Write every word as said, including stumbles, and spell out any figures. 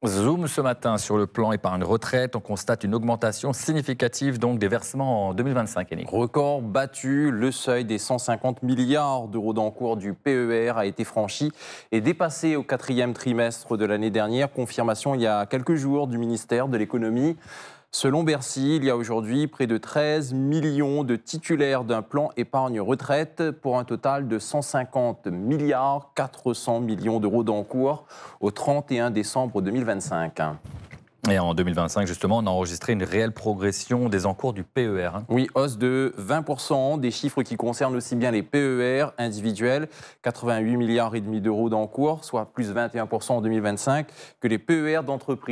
Zoom ce matin sur le plan épargne retraite, on constate une augmentation significative donc des versements en deux mille vingt-cinq, Yannick. Record battu, le seuil des cent cinquante milliards d'euros d'encours du P E R a été franchi et dépassé au quatrième trimestre de l'année dernière. Confirmation il y a quelques jours du ministère de l'économie. Selon Bercy, il y a aujourd'hui près de treize millions de titulaires d'un plan épargne retraite pour un total de cent cinquante milliards quatre cents millions d'euros d'encours au trente et un décembre deux mille vingt-cinq. Et en deux mille vingt-cinq, justement, on a enregistré une réelle progression des encours du P E R. Oui, hausse de vingt pour cent, des chiffres qui concernent aussi bien les P E R individuels, quatre-vingt-huit milliards et demi d'euros d'encours, soit plus vingt et un pour cent en deux mille vingt-cinq, que les P E R d'entreprise.